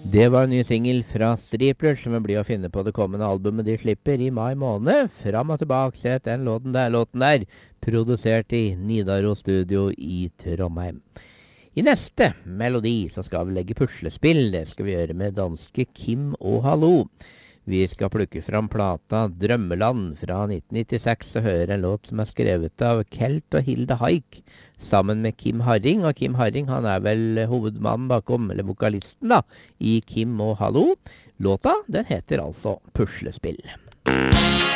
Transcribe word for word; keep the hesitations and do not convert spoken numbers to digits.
Det var en ny singel fra Striplers som blir å finne på det kommende albumet de slipper i mai måned. Fram og tilbake, se den låten der, låten der, produsert i Nidaros Studio i Trondheim. I neste melodi så skal vi legge puslespill. Det skal vi gjøre med danske Kim og Hallo. Vi skal plukke fram plata Drømmeland fra nitten nittiseks og høre en låt som er skrevet av Kelt og Hilde Haik sammen med Kim Harring. Og Kim Harring han er vel hovedmannen bakom, eller vokalisten da, i Kim og Hallo. Låta den heter altså Puslespill.